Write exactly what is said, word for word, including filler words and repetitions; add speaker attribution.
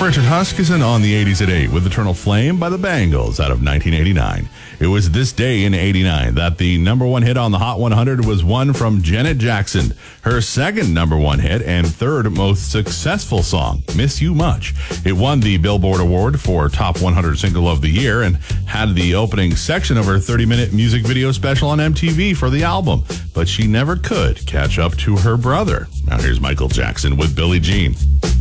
Speaker 1: Richard Huskisson on the eighties at eight with Eternal Flame by the Bangles out of nineteen eighty-nine. It was this day in eighty-nine that the number one hit on the Hot one hundred was one from Janet Jackson. Her second number one hit and third most successful song, Miss You Much. It won the Billboard Award for Top one hundred Single of the Year and had the opening section of her thirty-minute music video special on M T V for the album. But she never could catch up to her brother. Now here's Michael Jackson with Billie Jean.